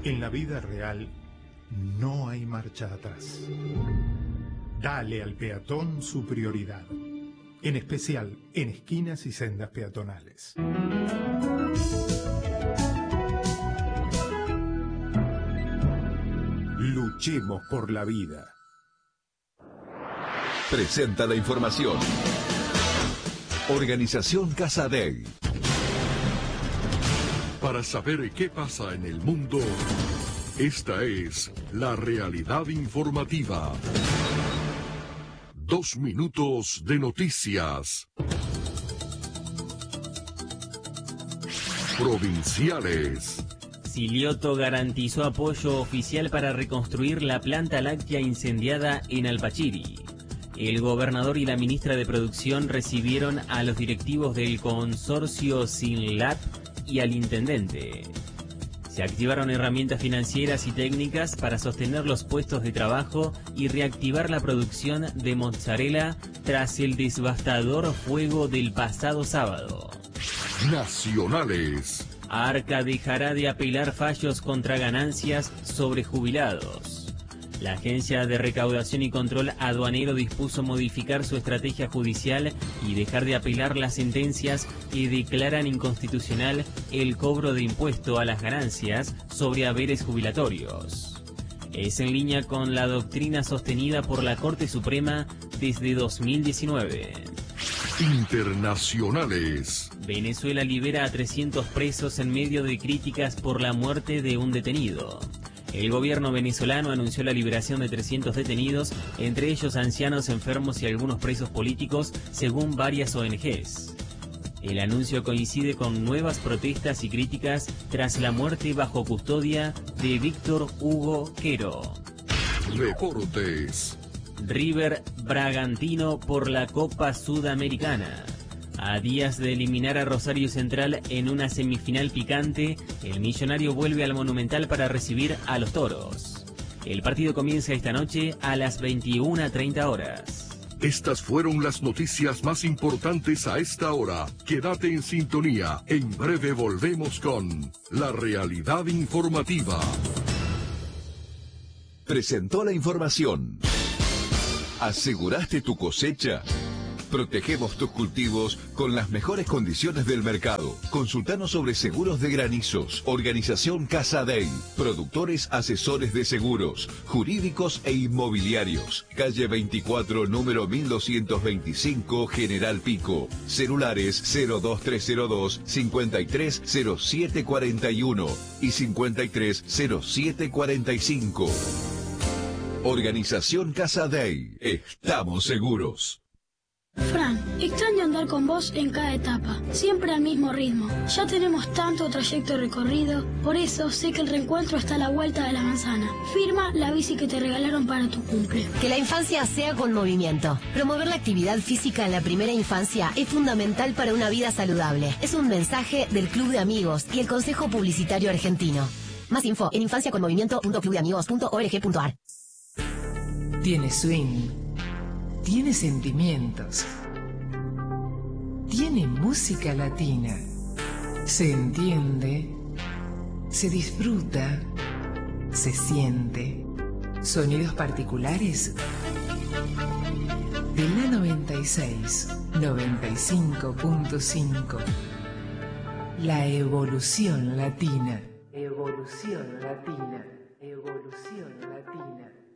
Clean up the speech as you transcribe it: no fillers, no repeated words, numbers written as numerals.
En la vida real no hay marcha atrás. Dale al peatón su prioridad, en especial en esquinas y sendas peatonales. Luchemos por la vida. Presenta la información. Organización Casa Dei. Para saber qué pasa en el mundo, esta es la realidad informativa. 2 minutos de noticias. Provinciales. Silioto garantizó apoyo oficial para reconstruir la planta láctea incendiada en Alpachiri. El gobernador y la ministra de Producción recibieron a los directivos del consorcio Sinlab y al intendente. Se activaron herramientas financieras y técnicas para sostener los puestos de trabajo y reactivar la producción de mozzarella tras el devastador fuego del pasado sábado. Nacionales. Arca dejará de apelar fallos contra ganancias sobre jubilados. La Agencia de Recaudación y Control Aduanero dispuso modificar su estrategia judicial y dejar de apelar las sentencias que declaran inconstitucional el cobro de impuesto a las ganancias sobre haberes jubilatorios. Es en línea con la doctrina sostenida por la Corte Suprema desde 2019. Internacionales. Venezuela libera a 300 presos en medio de críticas por la muerte de un detenido. El gobierno venezolano anunció la liberación de 300 detenidos, entre ellos ancianos, enfermos y algunos presos políticos, según varias ONGs. El anuncio coincide con nuevas protestas y críticas tras la muerte bajo custodia de Víctor Hugo Quero. Deportes. River Bragantino por la Copa Sudamericana. A días de eliminar a Rosario Central en una semifinal picante, el millonario vuelve al Monumental para recibir a los toros. El partido comienza esta noche a las 21:30 horas. Estas fueron las noticias más importantes a esta hora. Quédate en sintonía. En breve volvemos con la realidad informativa. Presentó la información. ¿Aseguraste tu cosecha? Protegemos tus cultivos con las mejores condiciones del mercado. Consultanos sobre seguros de granizos. Organización Casa Dei. Productores asesores de seguros, jurídicos e inmobiliarios. Calle 24, número 1225, General Pico. Celulares 02302 530741 y 530745. Organización Casa Dei. Estamos seguros. Fran, extraño andar con vos en cada etapa, siempre al mismo ritmo. Ya tenemos tanto trayecto recorrido, por eso sé que el reencuentro está a la vuelta de la manzana. Firma la bici que te regalaron para tu cumple. Que la infancia sea con movimiento. Promover la actividad física en la primera infancia es fundamental para una vida saludable. Es un mensaje del Club de Amigos y el Consejo Publicitario Argentino. Más info en infanciaconmovimiento.clubdeamigos.org.ar. Tiene swing. Tiene sentimientos. Tiene música latina. Se entiende. Se disfruta. Se siente. Sonidos particulares. De la 96, 95.5. La evolución latina. Evolución latina. Evolución latina.